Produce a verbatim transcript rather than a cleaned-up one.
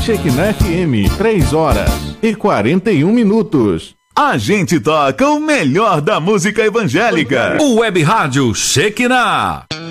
Shekinah F M, três horas e quarenta e um minutos. A gente toca o melhor da música evangélica. O Web Rádio Shekinah.